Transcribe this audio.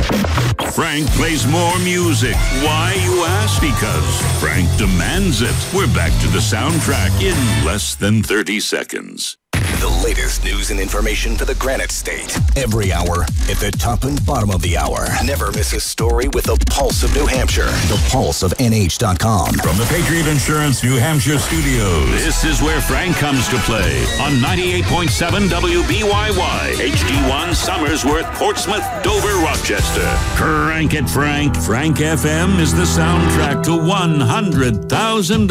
Frank plays more music. Why, you ask? Because Frank demands it. We're back to the soundtrack in less than 30 seconds. The latest news and information for the Granite State. Every hour at the top and bottom of the hour. Never miss a story with the Pulse of New Hampshire. The Pulse of NH.com. From the Patriot Insurance New Hampshire studios, this is where Frank comes to play on 98.7 WBYY, HD1 Somersworth, Portsmouth, Dover, Rochester. Crank it, Frank. Frank FM is the soundtrack to $100,000.